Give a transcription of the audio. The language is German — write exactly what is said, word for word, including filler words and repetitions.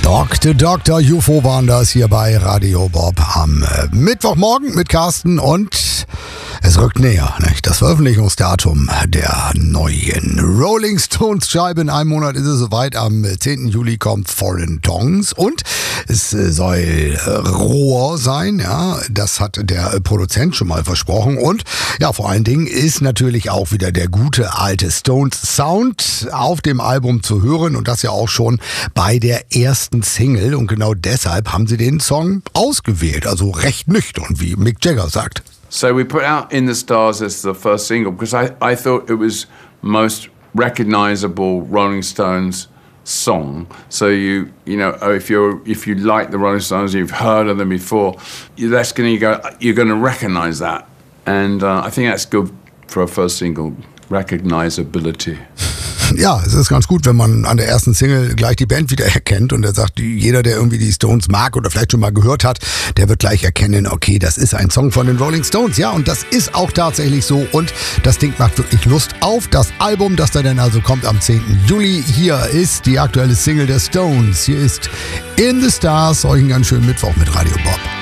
Doktor Doktor U F O waren das hier bei Radio Bob am äh, Mittwochmorgen mit Carsten und es rückt näher, nicht? Das Veröffentlichungsdatum der neuen Rolling Stones Scheibe. In einem Monat ist es soweit. Am zehnten Juli kommt Foreign Tongues und es äh, soll äh, roher sein. Ja, das hat der äh, Produzent schon mal versprochen. Und ja, vor allen Dingen ist natürlich auch wieder der gute alte Stones Sound auf dem Album zu hören und das ja auch schon bei der ersten Single. Und genau deshalb haben sie den Song ausgewählt. Also recht nüchtern, wie Mick Jagger sagt. So we put out In the Stars as the first single because I, I thought it was most recognizable Rolling Stones song. So you you know if you're if you like the Rolling Stones, you've heard of them before, that's gonna go you're gonna recognize that, and uh, I think that's good for a first single, recognizability. Ja, es ist ganz gut, wenn man an der ersten Single gleich die Band wieder erkennt und er sagt, jeder, der irgendwie die Stones mag oder vielleicht schon mal gehört hat, der wird gleich erkennen, okay, das ist ein Song von den Rolling Stones. Ja, und das ist auch tatsächlich so und das Ding macht wirklich Lust auf das Album, das da dann also kommt am zehnten Juli. Hier ist die aktuelle Single der Stones. Hier ist In the Stars. Euch einen ganz schönen Mittwoch mit Radio Bob.